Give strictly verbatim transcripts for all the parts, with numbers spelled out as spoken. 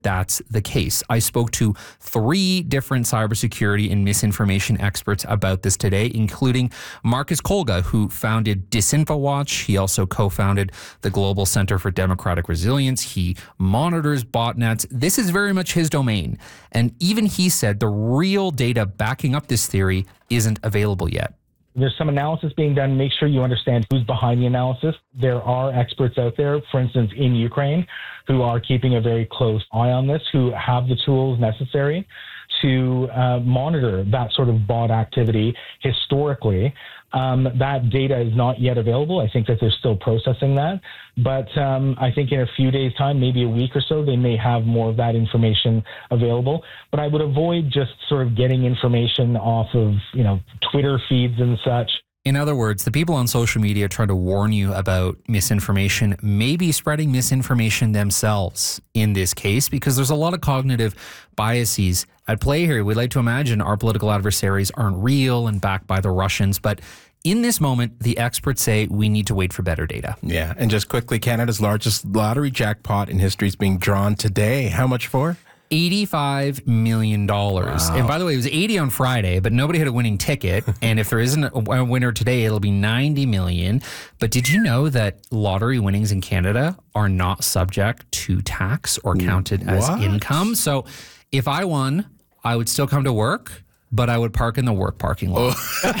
that's the case. I spoke to three different cybersecurity and misinformation experts about this today, including Marcus Kolga, who founded DisinfoWatch. He also co-founded the Global Center for Democratic Resilience. He monitors botnets. This is very much his domain. And even he said the real data backing up this theory isn't available yet. There's some analysis being done. Make sure you understand who's behind the analysis. There are experts out there, for instance, in Ukraine, who are keeping a very close eye on this, who have the tools necessary to uh, monitor that sort of bot activity historically. Um, that data is not yet available. I think that they're still processing that. But um, I think in a few days' time, maybe a week or so, they may have more of that information available. But I would avoid just sort of getting information off of, you know, Twitter feeds and such. In other words, the people on social media trying to warn you about misinformation may be spreading misinformation themselves in this case, because there's a lot of cognitive biases at play here. We'd like to imagine our political adversaries aren't real and backed by the Russians, but in this moment, the experts say we need to wait for better data. Yeah, and just quickly, Canada's largest lottery jackpot in history is being drawn today. How much for? eighty-five million dollars. Wow. And by the way, it was eighty on Friday, but nobody had a winning ticket. And if there isn't a winner today, it'll be ninety million. But did you know that lottery winnings in Canada are not subject to tax or counted as What? income? So if I won, I would still come to work, but I would park in the work parking lot.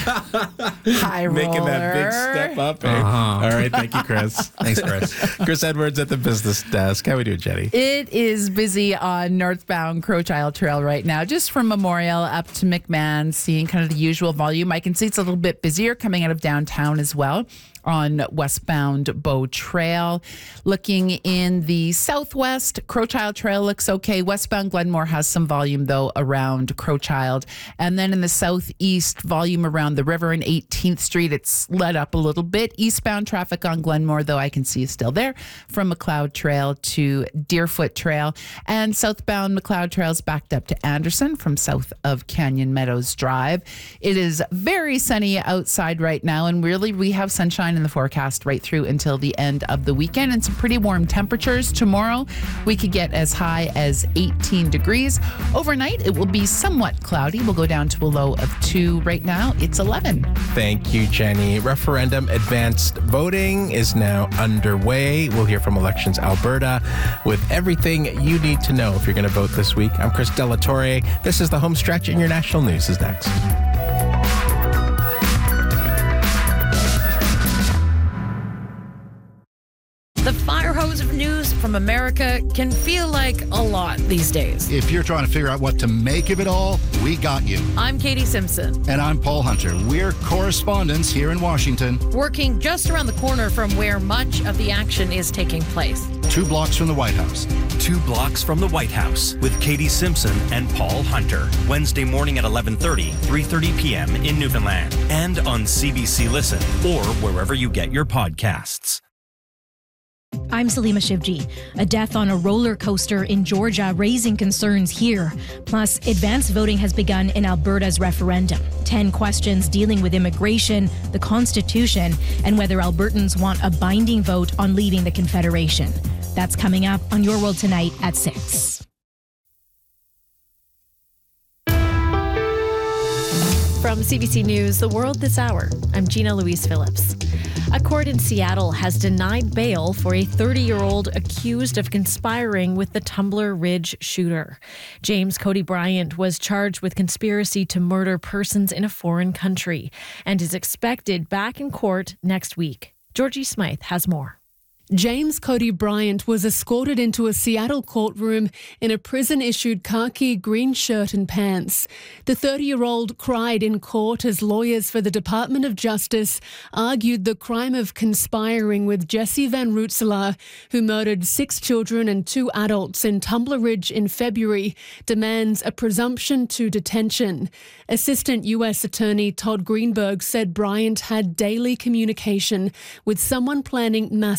High roller. Making that big step up. Eh? Uh-huh. All right, thank you, Chris. Thanks, Chris. Chris Edwards at the business desk. How we doing, Jenny? It is busy on northbound Crowchild Trail right now, just from Memorial up to McMahon, seeing kind of the usual volume. I can see it's a little bit busier coming out of downtown as well on westbound Bow Trail. Looking in the southwest, Crowchild Trail looks okay. Westbound Glenmore has some volume, though, around Crowchild. And then in the southeast, volume around the river and eighteenth Street, it's let up a little bit. Eastbound traffic on Glenmore, though, I can see is still there from McLeod Trail to Deerfoot Trail. And southbound McLeod Trail is backed up to Anderson from south of Canyon Meadows Drive. It is very sunny outside right now, and really we have sunshine in the forecast right through until the end of the weekend, and some pretty warm temperatures. Tomorrow we could get as high as eighteen degrees. Overnight it will be somewhat cloudy. We'll go down to a low of two. Right now it's eleven. Thank you, Jenny. Referendum advanced voting is now underway. We'll hear from Elections Alberta with everything you need to know if you're going to vote this week. I'm Chris Delatorre. This is the home stretch, and your national news is next. The fire hose of news from America can feel like a lot these days. If you're trying to figure out what to make of it all, we got you. I'm Katie Simpson. And I'm Paul Hunter. We're correspondents here in Washington. Working just around the corner from where much of the action is taking place. Two blocks from the White House. Two blocks from the White House with Katie Simpson and Paul Hunter. Wednesday morning at eleven thirty, three thirty p.m. in Newfoundland. And on C B C Listen or wherever you get your podcasts. I'm Salima Shivji. A death on a roller coaster in Georgia raising concerns here. Plus, advanced voting has begun in Alberta's referendum. Ten questions dealing with immigration, the Constitution, and whether Albertans want a binding vote on leaving the Confederation. That's coming up on Your World Tonight at six. From C B C News, The World This Hour, I'm Gina Louise Phillips. A court in Seattle has denied bail for a thirty-year-old accused of conspiring with the Tumbler Ridge shooter. James Cody Bryant was charged with conspiracy to murder persons in a foreign country and is expected back in court next week. Georgie Smythe has more. James Cody Bryant was escorted into a Seattle courtroom in a prison-issued khaki green shirt and pants. The thirty-year-old cried in court as lawyers for the Department of Justice argued the crime of conspiring with Jesse Van Rootselaar, who murdered six children and two adults in Tumbler Ridge in February, demands a presumption to detention. Assistant U S Attorney Todd Greenberg said Bryant had daily communication with someone planning mass murder.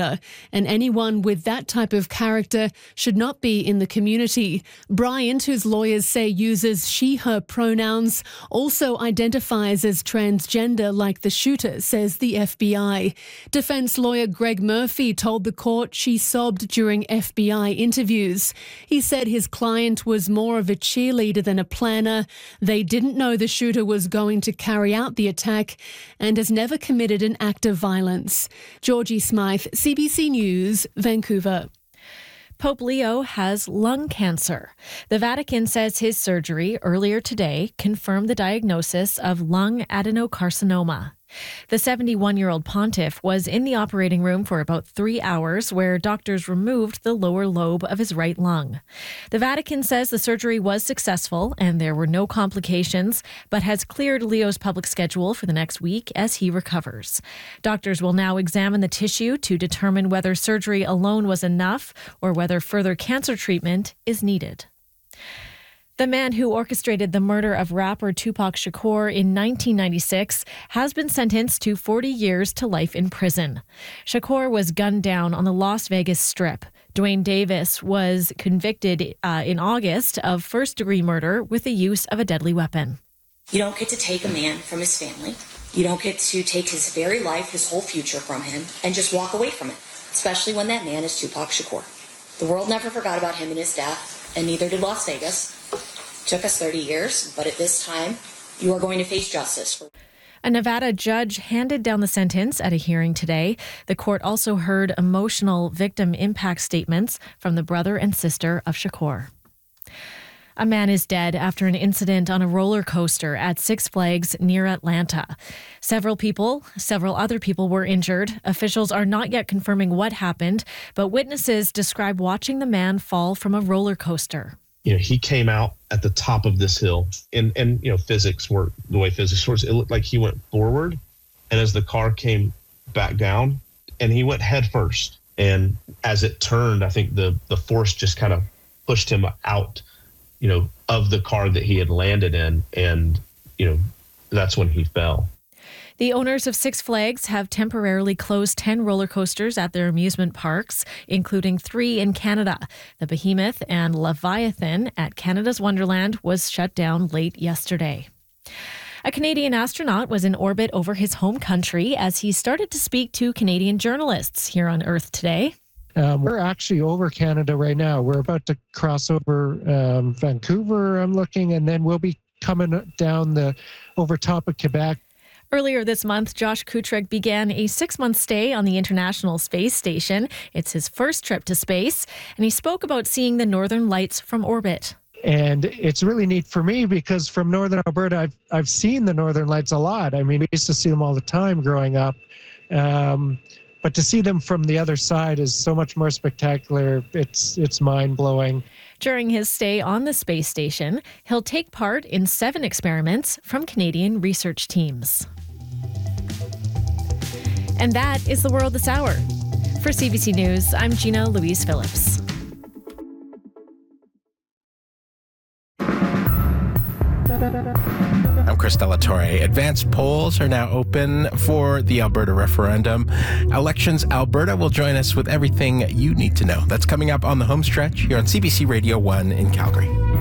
Alberta, and anyone with that type of character should not be in the community. Bryant, whose lawyers say uses she, her pronouns, also identifies as transgender like the shooter, says the F B I. Defense lawyer Greg Murphy told the court she sobbed during F B I interviews. He said his client was more of a cheerleader than a planner. They didn't know the shooter was going to carry out the attack and has never committed an act of violence. Georgie Smythe, C B C News, Vancouver. Pope Leo has lung cancer. The Vatican says his surgery earlier today confirmed the diagnosis of lung adenocarcinoma. The seventy-one-year-old pontiff was in the operating room for about three hours where doctors removed the lower lobe of his right lung. The Vatican says the surgery was successful and there were no complications, but has cleared Leo's public schedule for the next week as he recovers. Doctors will now examine the tissue to determine whether surgery alone was enough or whether further cancer treatment is needed. The man who orchestrated the murder of rapper Tupac Shakur in nineteen ninety-six has been sentenced to forty years to life in prison. Shakur was gunned down on the Las Vegas Strip. Dwayne Davis was convicted uh, in August of first-degree murder with the use of a deadly weapon. You don't get to take a man from his family. You don't get to take his very life, his whole future from him, and just walk away from it, especially when that man is Tupac Shakur. The world never forgot about him and his death, and neither did Las Vegas. Took us thirty years, but at this time, you are going to face justice. A Nevada judge handed down the sentence at a hearing today. The court also heard emotional victim impact statements from the brother and sister of Shakur. A man is dead after an incident on a roller coaster at Six Flags near Atlanta. Several people, several other people were injured. Officials are not yet confirming what happened, but witnesses describe watching the man fall from a roller coaster. You know, he came out at the top of this hill, and, and you know, physics work the way physics works. It looked like he went forward, and as the car came back down, and he went head first. And as it turned, I think the the force just kind of pushed him out, you know, of the car that he had landed in, and you know, that's when he fell. The owners of Six Flags have temporarily closed ten roller coasters at their amusement parks, including three in Canada. The Behemoth and Leviathan at Canada's Wonderland was shut down late yesterday. A Canadian astronaut was in orbit over his home country as he started to speak to Canadian journalists here on Earth today. Um, we're actually over Canada right now. We're about to cross over um, Vancouver, I'm looking, and then we'll be coming down the over top of Quebec. Earlier this month, Josh Kutryk began a six-month stay on the International Space Station. It's his first trip to space, and he spoke about seeing the northern lights from orbit. And it's really neat for me because from northern Alberta, I've, I've seen the northern lights a lot. I mean, we used to see them all the time growing up. Um, but to see them from the other side is so much more spectacular. It's, it's mind-blowing. During his stay on the space station, he'll take part in seven experiments from Canadian research teams. And that is the world this hour. For C B C News, I'm Gina Louise Phillips. I'm Chris Delatorre. Advanced polls are now open for the Alberta referendum. Elections Alberta will join us with everything you need to know. That's coming up on the home stretch here on C B C Radio one in Calgary.